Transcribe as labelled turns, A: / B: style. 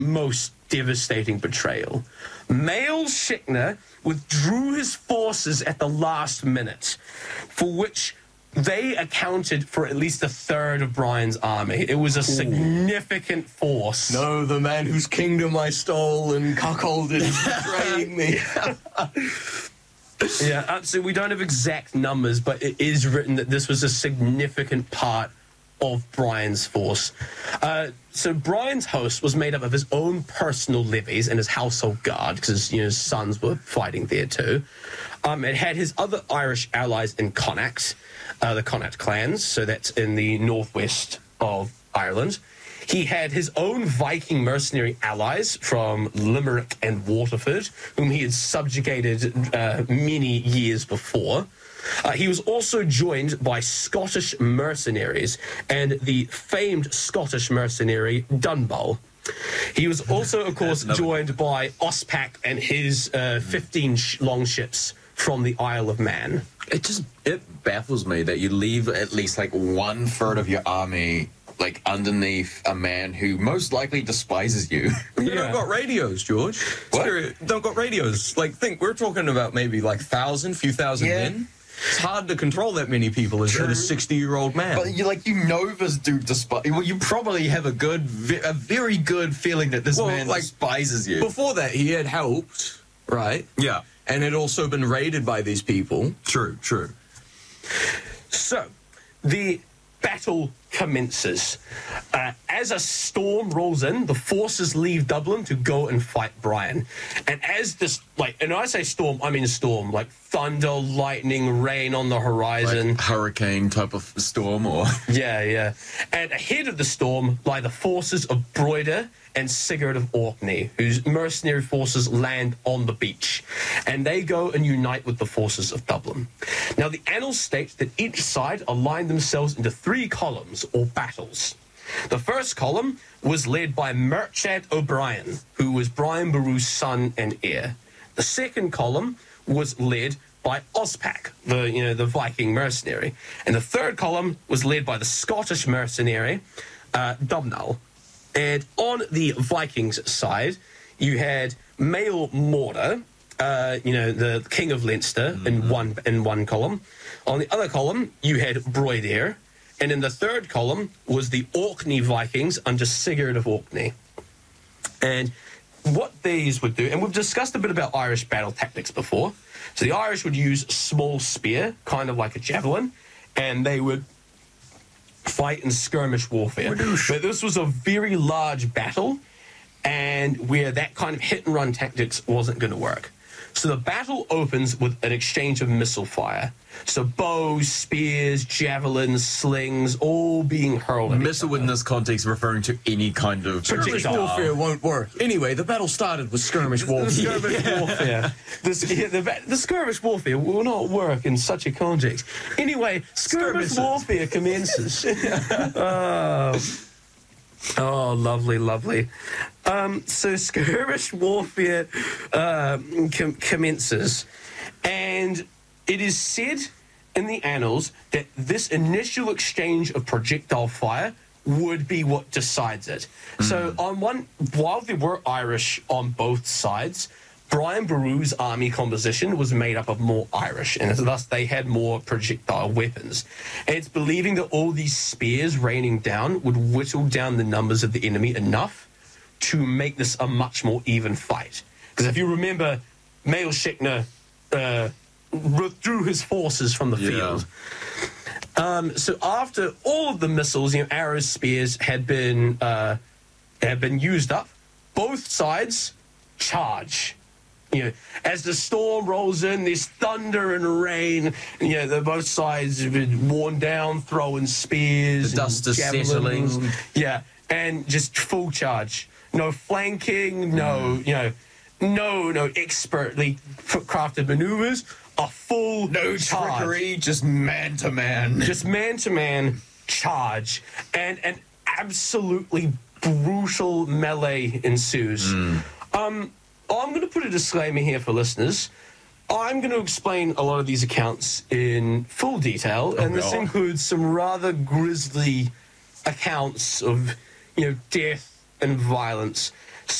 A: most devastating betrayal. Mael Shikner withdrew his forces at the last minute, for which they accounted for at least a third of Brian's army. It was a significant force.
B: No, the man whose kingdom I stole and cuckolded is betraying me.
A: Yeah, so we don't have exact numbers, but it is written that this was a significant part of Brian's force. So Brian's host was made up of his own personal levies and his household guard, because his sons were fighting there too. It had his other Irish allies in Connacht, the Connacht clans, so that's in the northwest of Ireland. He had his own Viking mercenary allies from Limerick and Waterford, whom he had subjugated many years before. He was also joined by Scottish mercenaries and the famed Scottish mercenary Dunball. He was also, of course, joined by Ospak and his 15 longships from the Isle of Man.
C: It baffles me that you leave at least like 1/3 of your army like underneath a man who most likely despises you.
B: You don't got radios, George.
C: What?
B: Don't got radios. Like, we're talking about maybe like few thousand men. It's hard to control that many people as a 60-year-old man.
C: But you know this dude despises. Well, you probably have a very good feeling that this man despises you.
B: Before that, he had helped, right?
C: Yeah,
B: and had also been raided by these people.
C: True.
A: So, the battle commences. As a storm rolls in, the forces leave Dublin to go and fight Brian. And as this, and when I say storm, I mean storm, like thunder, lightning, rain on the horizon.
C: Like hurricane type of storm, or?
A: Yeah. And ahead of the storm lie the forces of Broider and Sigurd of Orkney, whose mercenary forces land on the beach. And they go and unite with the forces of Dublin. Now, the annals state that each side aligned themselves into 3 columns, or battles. The first column was led by Merchant O'Brien, who was Brian Boru's son and heir. The second column was led by Ospak, the Viking mercenary. And the third column was led by the Scottish mercenary, Domhnall. And on the Vikings side, you had Mael Morda, the King of Leinster, in one column. On the other column, you had Broider. And in the third column was the Orkney Vikings under Sigurd of Orkney. And what these would do, and we've discussed a bit about Irish battle tactics before. So the Irish would use a small spear, kind of like a javelin, and they would fight in skirmish warfare. But this was a very large battle, and where that kind of hit-and-run tactics wasn't going to work. So the battle opens with an exchange of missile fire. So bows, spears, javelins, slings, all being hurled at
C: missile in this context referring to any kind of
B: skirmish warfare won't work. Anyway, the battle started with skirmish warfare.
A: The skirmish warfare will not work in such a context. Anyway, skirmish warfare commences. Oh, lovely. So skirmish warfare commences, and it is said in the annals that this initial exchange of projectile fire would be what decides it. So while there were Irish on both sides, Brian Boru's army composition was made up of more Irish, and thus they had more projectile weapons. And it's believing that all these spears raining down would whittle down the numbers of the enemy enough to make this a much more even fight. Because if you remember, Mael Shikner withdrew his forces from the field. So after all of the missiles, arrows, spears had been used up, both sides charge. As the storm rolls in, there's thunder and rain. Both sides have been worn down, throwing spears.
C: The dust is settling.
A: Yeah, and just full charge. No flanking, no expertly crafted maneuvers. A full charge.
C: Trickery, just man-to-man.
A: Just man-to-man charge. And an absolutely brutal melee ensues. I'm going to put a disclaimer here for listeners. I'm going to explain a lot of these accounts in full detail, and this includes some rather grisly accounts of, death and violence.